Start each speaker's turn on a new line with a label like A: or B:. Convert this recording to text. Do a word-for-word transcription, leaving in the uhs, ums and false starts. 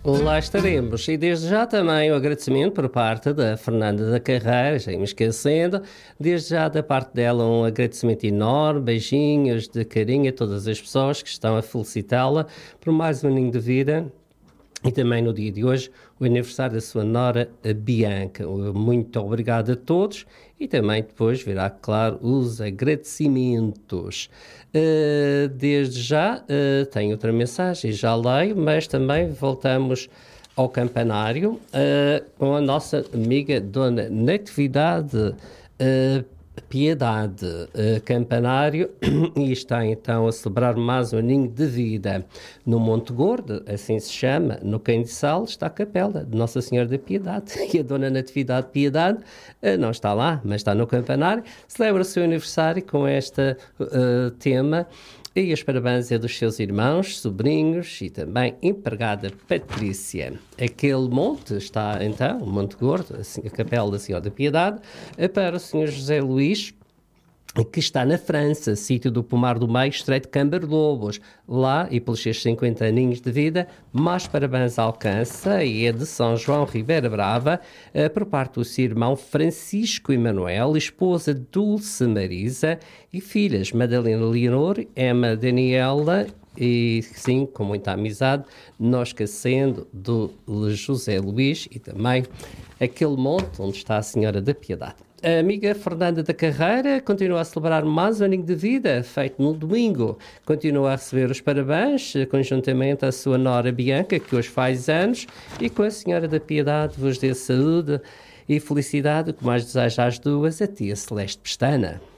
A: Lá estaremos. E desde já também o agradecimento por parte da Fernanda da Carreira, já me esquecendo, desde já da parte dela um agradecimento enorme, beijinhos de carinho a todas as pessoas que estão a felicitá-la por mais um aninho de vida. E também no dia de hoje, o aniversário da sua nora, a Bianca. Muito obrigado a todos e também depois virá, claro, os agradecimentos. Uh, desde já, uh, tenho outra mensagem, já leio, mas também voltamos ao campanário uh, com a nossa amiga Dona Natividade uh, Piedade, uh, campanário, e está então a celebrar mais um aninho de vida. No Monte Gordo, assim se chama, no Candiçal, está a capela de Nossa Senhora da Piedade. E a Dona Natividade Piedade uh, não está lá, mas está no campanário. Celebra o seu aniversário com este uh, tema. E os parabéns é dos seus irmãos, sobrinhos e também empregada Patrícia. Aquele monte está, então, o Monte Gordo, a Capela da Senhora da Piedade, para o senhor José Luís, que está na França, sítio do Pomar do Meio, Estreito de Câmara Lobos. Lá, e pelos seus cinquenta aninhos de vida, mais parabéns alcança e é de São João Ribeira Brava, eh, por parte do seu irmão Francisco Emanuel, esposa Dulce Marisa e filhas Madalena Leonor, Emma Daniela e, sim, com muita amizade, não esquecendo do José Luís e também aquele monte onde está a Senhora da Piedade. A amiga Fernanda da Carreira continua a celebrar mais um aninho de vida, feito no domingo. Continua a receber os parabéns, conjuntamente à sua nora Bianca, que hoje faz anos, e com a Senhora da Piedade vos dê saúde e felicidade, o que mais deseja às duas, a tia Celeste Pestana.